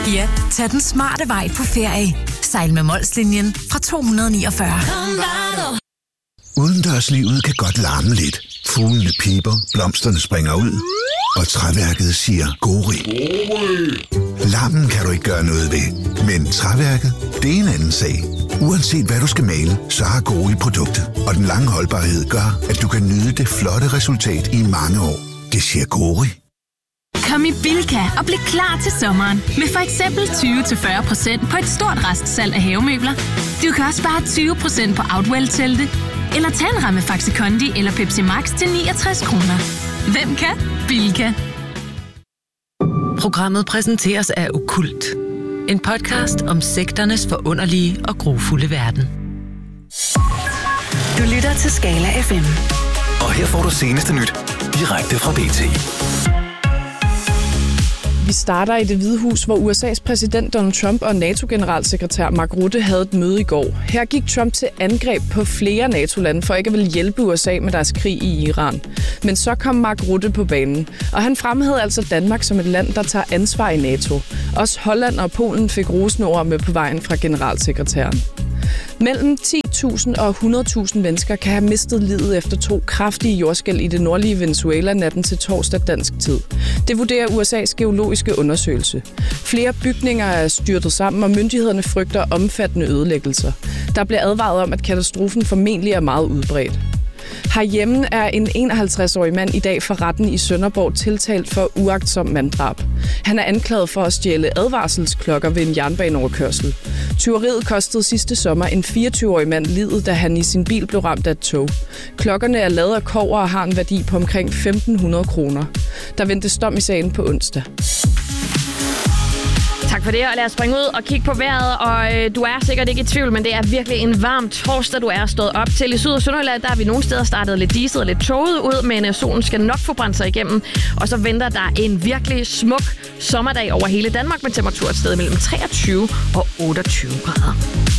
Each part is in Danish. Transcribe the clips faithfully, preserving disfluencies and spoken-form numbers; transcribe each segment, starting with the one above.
Ja, tag den smarte vej på ferie. Sejl med Molslinjen fra to hundrede niogfyrre. Udendørslivet kan godt larme lidt. Fuglene piber, blomsterne springer ud, og træværket siger gori. Larmen kan du ikke gøre noget ved, men træværket, det er en anden sag. Uanset hvad du skal male, så har Gori produktet, og den lange holdbarhed gør, at du kan nyde det flotte resultat i mange år. Det siger Gori. Kom i Bilka og bliv klar til sommeren med for eksempel tyve til fyrre procent på et stort restsalg af havemøbler. Du kan også spare tyve procent på Outwell-telte, eller tage en ramme Faxi Kondi eller Pepsi Max til niogtres kroner. Hvem kan? Bilka. Programmet præsenteres af Okkult. En podcast om sekternes forunderlige og grufulde verden. Du lytter til Skala F M. Og her får du seneste nyt direkte fra B T. Vi starter i Det Hvide Hus, hvor U S A's præsident Donald Trump og NATO-generalsekretær Mark Rutte havde et møde i går. Her gik Trump til angreb på flere NATO-lande for ikke at ville hjælpe U S A med deres krig i Iran. Men så kom Mark Rutte på banen, og han fremhævede altså Danmark som et land, der tager ansvar i NATO. Også Holland og Polen fik rosende ord med på vejen fra generalsekretæren. Mellem ti tusind og hundrede tusind mennesker kan have mistet livet efter to kraftige jordskælv i det nordlige Venezuela natten til torsdag dansk tid. Det vurderer U S A's geologiske undersøgelse. Flere bygninger er styrtet sammen, og myndighederne frygter omfattende ødelæggelser. Der bliver advaret om, at katastrofen formentlig er meget udbredt. Herhjemme er en enoghalvtreds-årig mand i dag for retten i Sønderborg tiltalt for uagtsom manddrab. Han er anklaget for at stjæle advarselsklokker ved en jernbaneoverkørsel. Tyveriet kostede sidste sommer en fireogtyve-årig mand livet, da han i sin bil blev ramt af et tog. Klokkerne er lavet af kobber og har en værdi på omkring femten hundrede kroner. Der ventes dom i sagen på onsdag. Tak for det, og lad os springe ud og kigge på vejret. Og øh, du er sikkert ikke i tvivl, men det er virkelig en varm torsdag, du er stået op til. I Syd- og Sønderjylland, der er vi nogle steder startet lidt diset og lidt toget ud, men øh, solen skal nok få brændt sig igennem. Og så venter der en virkelig smuk sommerdag over hele Danmark med temperatur et sted mellem treogtyve og otteogtyve grader.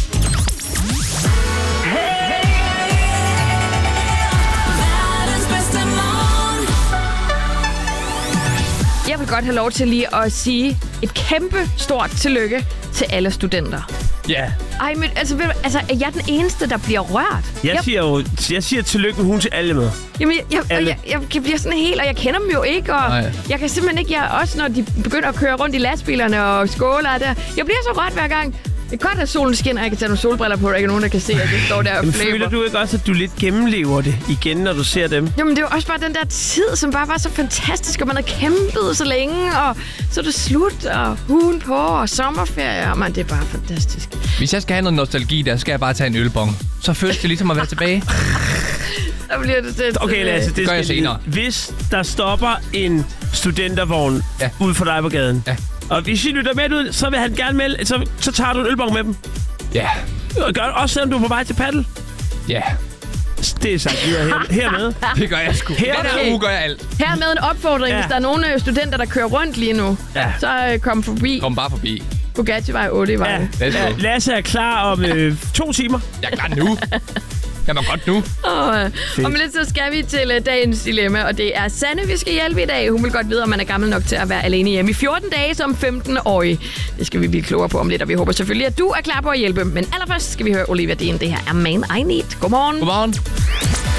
Jeg vil godt have lov til lige at sige et kæmpe stort tillykke til alle studenter. Ja. Yeah. Ej, men altså, ved du, altså, er jeg den eneste, der bliver rørt? Jeg, jeg siger jo, jeg siger tillykke med hun til alle med. Jamen, jeg, jeg, jeg, jeg, jeg bliver sådan helt, og jeg kender dem jo ikke, og Nej. jeg kan simpelthen ikke, jeg også når de begynder at køre rundt i lastbilerne og skåler der, jeg bliver så rørt hver gang. Det er godt, at solen skinner, og jeg kan tage nogle solbriller på, og der ikke er nogen, der kan se, at det står der og flæber. Føler du ikke også, at du lidt gennemlever det igen, når du ser dem? Jamen, det var også bare den der tid, som bare var så fantastisk, og man havde kæmpet så længe, og så er det slut, og huen på, og sommerferie, og man, det er bare fantastisk. Hvis jeg skal have noget nostalgi, der skal jeg bare tage en ølbong. Så føles det ligesom at være tilbage. Der bliver det det. Okay, Lasse, det gør jeg senere. Hvis der stopper en studentervogn ja. ude for dig på gaden, ja. og hvis I lytter med ud, så vil han gerne melde, så, så tager du en ølbong med dem. Ja. Og gør det også, selvom du er på vej til paddel. Ja. Det er sagt videre her, hermed. Det gør jeg sgu. Her okay. uge gør jeg alt. Hermed en opfordring, ja. hvis der er nogle studenter, der kører rundt lige nu, ja. så kom forbi. Kom bare forbi. Bugattivej otte i vejen. Ja. Ja. Lasse er klar om øh, to timer. Jeg er klar nu. Jeg må godt nu. Og, om lidt så skal vi til uh, dagens dilemma, og det er Sanne, vi skal hjælpe i dag. Hun vil godt vide, om man er gammel nok til at være alene hjemme i fjorten dage som femten-årig. Det skal vi blive klogere på om lidt, og vi håber selvfølgelig, at du er klar på at hjælpe. Men allerførst skal vi høre Olivia Dean. Det her er Man I Need. Godmorgen. Godmorgen.